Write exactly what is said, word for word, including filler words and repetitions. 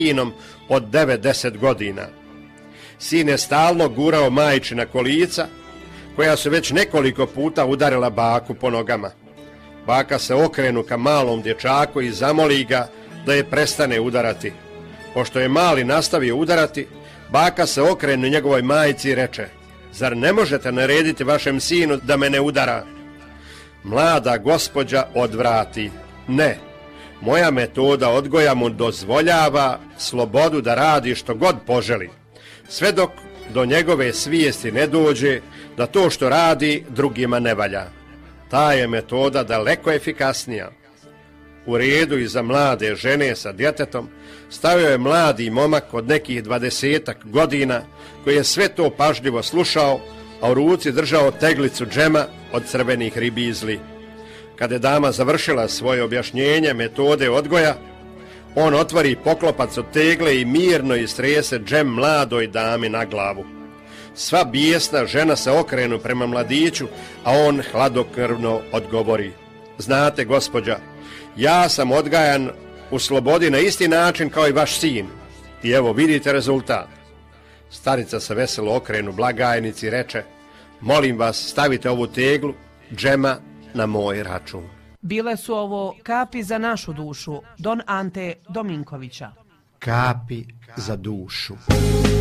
sinom od devet deset godina. Sin je stalno gurao majčina kolica, koja su već nekoliko puta udarila baku po nogama. Baka se okrenu ka malom dječaku i zamoli ga da je prestane udarati. Pošto je mali nastavio udarati, baka se okrenu njegovoj majci i reče: zar ne možete narediti vašem sinu da me ne udara? Mlada gospođa odvrati: ne, moja metoda odgoja mu dozvoljava slobodu da radi što god poželi, sve dok do njegove svijesti ne dođe da to što radi drugima ne valja. Ta je metoda daleko efikasnija. U redu i za mlade žene sa djetetom stavio je mladi momak od nekih dvadesetak godina koji je sve to pažljivo slušao, a u ruci držao teglicu džema od crvenih ribizli. Kada je dama završila svoje objašnjenje metode odgoja, on otvori poklopac od tegle i mirno istrese džem mladoj dami na glavu. Sva bijesna žena se okrenu prema mladiću, a on hladnokrvno odgovori: znate, gospođa, ja sam odgajan u slobodi na isti način kao i vaš sin. I evo vidite rezultat. Starica se veselo okrenu blagajnici i reče: molim vas, stavite ovu teglu džema na moj račun. Bile su ovo kapi za našu dušu, Don Ante Dominkovića. Kapi za dušu.